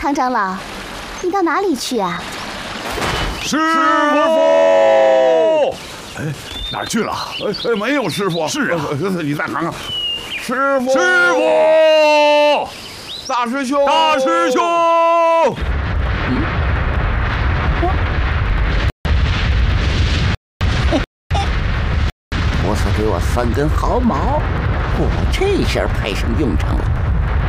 唐长老，你到哪里去啊？ 师傅， 哎，哪儿去了？ 没有师傅。 是啊， 你再看看，师傅， 师傅， 大师兄， 大师兄。 菩萨给我3根毫毛，我这下派上用场了。